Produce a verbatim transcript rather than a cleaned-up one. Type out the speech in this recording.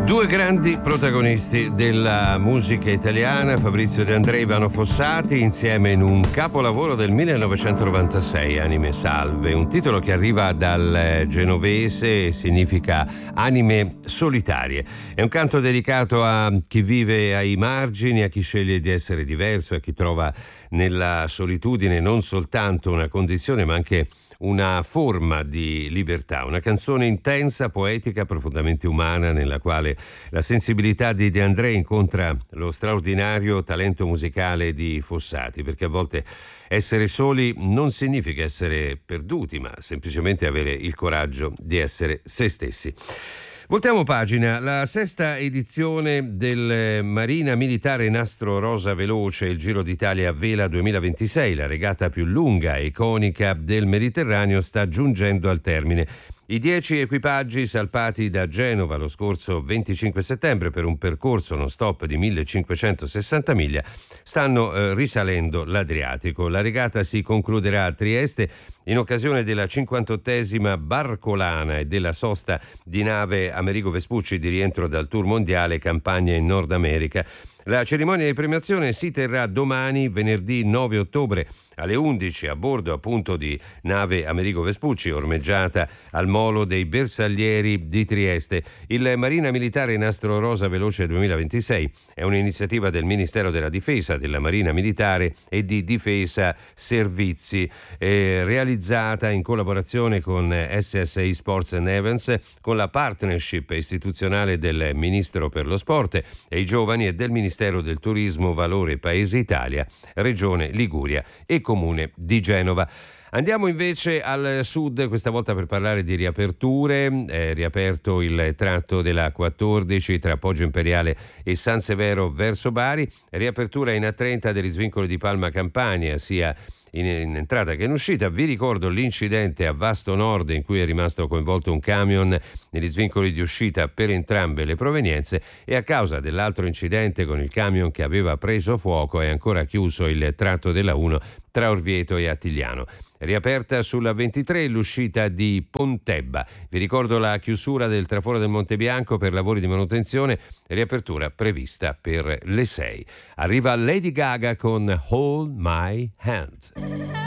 Due grandi protagonisti della musica italiana, Fabrizio De André e Ivano Fossati, insieme in un capolavoro del millenovecentonovantasei, Anime Salve, un titolo che arriva dal genovese e significa anime solitarie. È un canto dedicato a chi vive ai margini, a chi sceglie di essere diverso, a chi trova nella solitudine non soltanto una condizione ma anche una forma di libertà, una canzone intensa, poetica, profondamente umana, nella quale la sensibilità di De André incontra lo straordinario talento musicale di Fossati, perché a volte essere soli non significa essere perduti, ma semplicemente avere il coraggio di essere se stessi. Voltiamo pagina. La sesta edizione del Marina Militare Nastro Rosa Veloce, il Giro d'Italia a vela duemilaventisei, la regata più lunga e iconica del Mediterraneo, sta giungendo al termine. I dieci equipaggi salpati da Genova lo scorso venticinque settembre per un percorso non stop di millecinquecentosessanta miglia stanno eh, risalendo l'Adriatico. La regata si concluderà a Trieste in occasione della cinquantottesima Barcolana e della sosta di nave Amerigo Vespucci di rientro dal tour mondiale Campagna in Nord America. La cerimonia di premiazione si terrà domani, venerdì nove ottobre, alle undici, a bordo appunto di nave Amerigo Vespucci, ormeggiata al molo dei Bersaglieri di Trieste. Il Marina Militare Nastro Rosa Veloce duemilaventisei è un'iniziativa del Ministero della Difesa, della Marina Militare e di Difesa Servizi, eh, realizzata in collaborazione con S S I Sports and Events, con la partnership istituzionale del Ministro per lo Sport e i Giovani e del Ministero del Turismo, Valore Paese Italia, Regione Liguria e Comune di Genova. Andiamo invece al sud, questa volta per parlare di riaperture. È riaperto il tratto della quattordici tra Poggio Imperiale e San Severo verso Bari, riapertura in A trenta degli svincoli di Palma Campania, sia in, in entrata che in uscita. Vi ricordo l'incidente a Vasto Nord in cui è rimasto coinvolto un camion negli svincoli di uscita per entrambe le provenienze, e a causa dell'altro incidente con il camion che aveva preso fuoco è ancora chiuso il tratto della uno tra Orvieto e Attigliano. Riaperta sulla ventitré l'uscita di Pontebba. Vi ricordo la chiusura del traforo del Monte Bianco per lavori di manutenzione, riapertura prevista per le sei. Arriva Lady Gaga con Hold My Hand.